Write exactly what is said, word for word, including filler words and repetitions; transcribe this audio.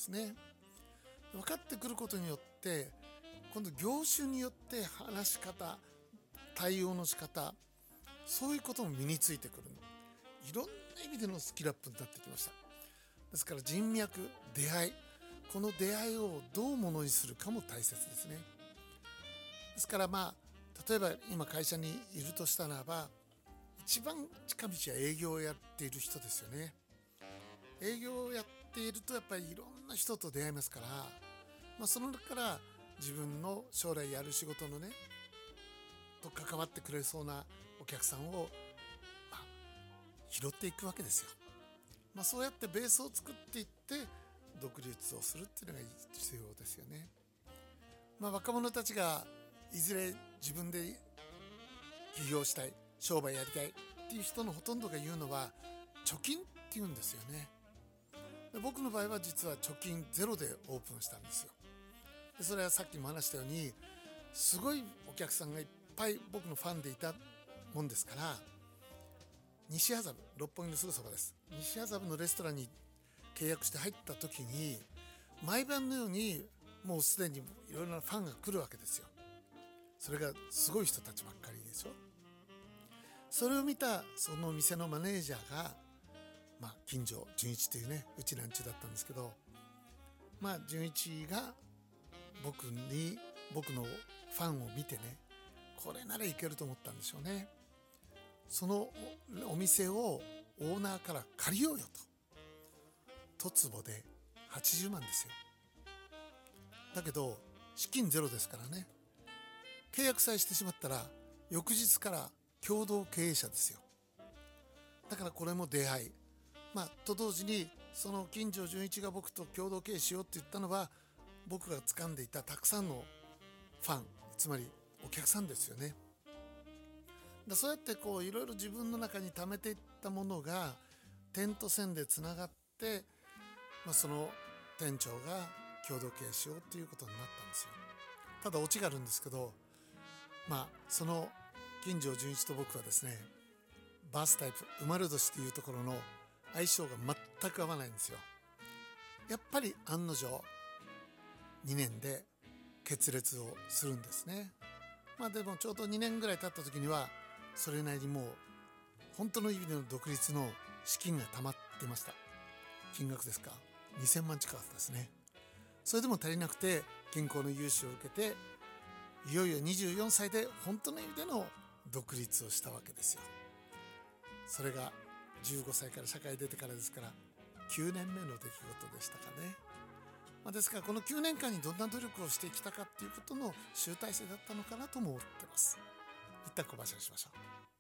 ですね。分かってくることによって今度業種によって話し方、対応の仕方、そういうことも身についてくる。いろんな意味でのスキルアップになってきました。ですから人脈、出会い、この出会いをどうものにするかも大切ですね。ですからまあ例えば今会社にいるとしたならば、一番近道は営業をやっている人ですよね。営業をやっているとやっぱりいろんな人と出会いますから、まあ、その中から自分の将来やる仕事のねと関わってくれそうなお客さんを、まあ、拾っていくわけですよ。まあ、そうやってベースを作っていって独立をするっていうのが必要ですよね。まあ、若者たちがいずれ自分で起業したい、商売やりたいっていう人のほとんどが言うのは貯金って言うんですよね。で僕の場合は実は貯金ゼロでオープンしたんですよ。でそれはさっきも話したようにすごいお客さんがいっぱい僕のファンでいたもんですから、西麻布、六本木のすぐそばです。西麻布のレストランに契約して入った時に毎晩のようにもうすでにいろいろなファンが来るわけですよ。それがすごい人たちばっかりでしょ。それを見たその店のマネージャーが、まあ、金城純一というねうちなんちゅうだったんですけど、まあ純一が僕に僕のファンを見てね、これならいけると思ったんでしょうね。そのお店をオーナーから借りようよと。一坪ではちじゅうまんですよ。だけど資金ゼロですからね、契約さえしてしまったら翌日から共同経営者ですよ。だからこれも出会い、まあと同時にその金城純一が僕と共同経営しようって言ったのは、僕が掴んでいたたくさんのファン、つまりお客さんですよね。だそうやってこういろいろ自分の中に溜めていったものが点と線でつながって、まあ、その店長が共同経営しようっていうことになったんですよ。ただオチがあるんですけど、まあその金城純一と僕はですね、バースタイプ生まれ年っていうところの相性が全く合わないんですよ。やっぱり案の定にねんで決裂をするんですね。まあでもちょうどにねんぐらい経った時にはそれなりにもう本当の意味での独立の資金が溜まってました。金額ですか、にせんまん近かったですね。それでも足りなくて銀行の融資を受けて、いよいよにじゅうよんさいで本当の意味での独立をしたわけですよ。それがじゅうごさいから社会出てからですからきゅうねんめの出来事でしたかね。まあ、ですからこのきゅうねんかんにどんな努力をしてきたかっていうことの集大成だったのかなとも思ってます。一旦小林にしましょう。